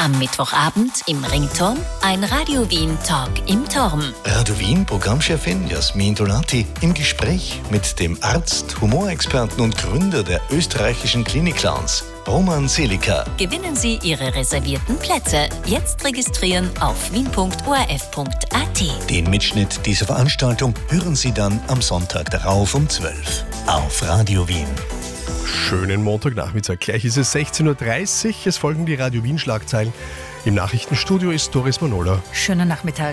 Am Mittwochabend im Ringturm ein Radio Wien Talk im Turm. Radio Wien Programmchefin Jasmin Donati im Gespräch mit dem Arzt, Humorexperten und Gründer der österreichischen Klinik-Clowns, Roman Selika. Gewinnen Sie Ihre reservierten Plätze. Jetzt registrieren auf wien.orf.at. Den Mitschnitt dieser Veranstaltung hören Sie dann am Sonntag darauf um 12 auf Radio Wien. Schönen Montagnachmittag. Gleich ist es 16.30 Uhr. Es folgen die Radio Wien Schlagzeilen. Im Nachrichtenstudio ist Doris Manola. Schönen Nachmittag.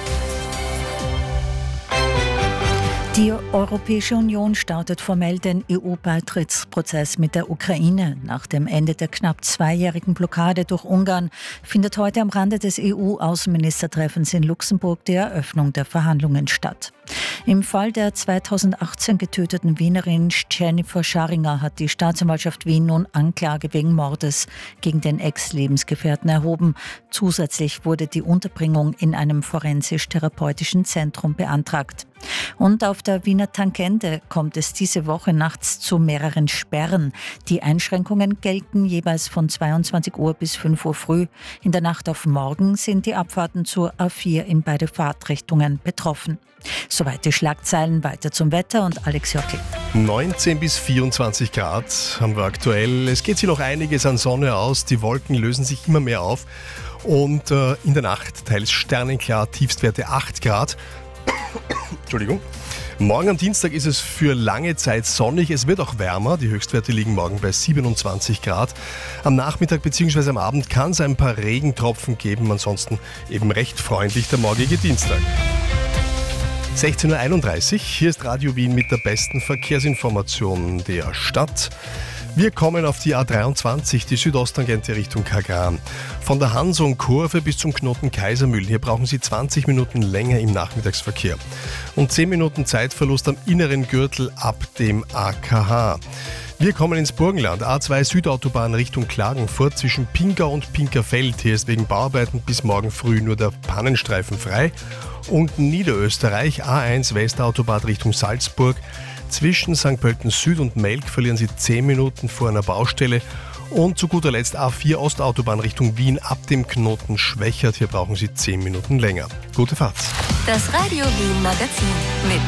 Die Europäische Union startet formell den EU-Beitrittsprozess mit der Ukraine. Nach dem Ende der knapp zweijährigen Blockade durch Ungarn findet heute am Rande des EU-Außenministertreffens in Luxemburg die Eröffnung der Verhandlungen statt. Im Fall der 2018 getöteten Wienerin Jennifer Scharinger hat die Staatsanwaltschaft Wien nun Anklage wegen Mordes gegen den Ex-Lebensgefährten erhoben. Zusätzlich wurde die Unterbringung in einem forensisch-therapeutischen Zentrum beantragt. Und auf der Wiener Tangente kommt es diese Woche nachts zu mehreren Sperren. Die Einschränkungen gelten jeweils von 22 Uhr bis 5 Uhr früh. In der Nacht auf morgen sind die Abfahrten zur A4 in beide Fahrtrichtungen betroffen. Soweit die Schlagzeilen, weiter zum Wetter und Alex Jockel. 19 bis 24 Grad haben wir aktuell. Es geht sich noch einiges an Sonne aus. Die Wolken lösen sich immer mehr auf. Und in der Nacht teils sternenklar, Tiefstwerte 8 Grad. Entschuldigung. Morgen am Dienstag ist es für lange Zeit sonnig. Es wird auch wärmer. Die Höchstwerte liegen morgen bei 27 Grad. Am Nachmittag bzw. am Abend kann es ein paar Regentropfen geben. Ansonsten eben recht freundlich der morgige Dienstag. 16.31 Uhr. Hier ist Radio Wien mit der besten Verkehrsinformation der Stadt. Wir kommen auf die A23, die Südosttangente Richtung Kagran. Von der Hanson-Kurve bis zum Knoten Kaisermühl. Hier brauchen Sie 20 Minuten länger im Nachmittagsverkehr. Und 10 Minuten Zeitverlust am inneren Gürtel ab dem AKH. Wir kommen ins Burgenland. A2 Südautobahn Richtung Klagenfurt zwischen Pingau und Pinkerfeld. Hier ist wegen Bauarbeiten bis morgen früh nur der Pannenstreifen frei. Und Niederösterreich A1 Westautobahn Richtung Salzburg. Zwischen St. Pölten Süd und Melk verlieren Sie 10 Minuten vor einer Baustelle. Und zu guter Letzt A4 Ostautobahn Richtung Wien ab dem Knoten Schwächert. Hier brauchen Sie 10 Minuten länger. Gute Fahrt. Das Radio Wien Magazin mit